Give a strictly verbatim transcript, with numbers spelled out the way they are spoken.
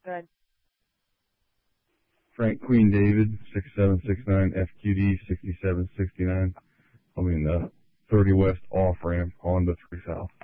ahead. Frank Queen David, six seven six nine F Q D sixty-seven sixty-nine. I mean, uh, thirty West off-ramp, Honda three South.